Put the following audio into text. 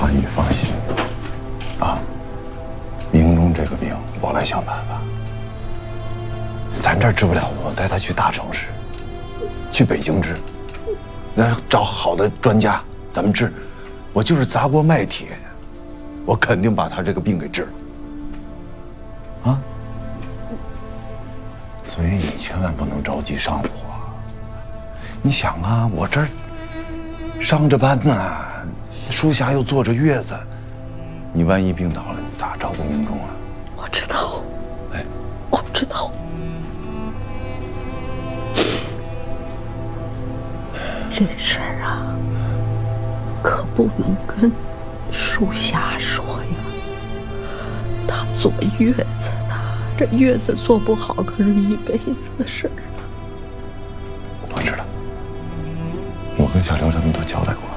你放心，啊，明中这个病我来想办法。咱这儿治不了，我带他去大城市，去北京治，那找好的专家，咱们治。我就是砸锅卖铁，我肯定把他这个病给治了。啊，所以你千万不能着急上火。你想啊，我这儿上着班呢，属下又坐着月子，你万一病倒了，你咋照顾明中啊？ 我知道， 哎， 我知道。这事儿啊，可不能跟属下说呀。他坐月子呢，这月子做不好，可是一辈子的事儿。 我知道，我跟小刘他们都交代过。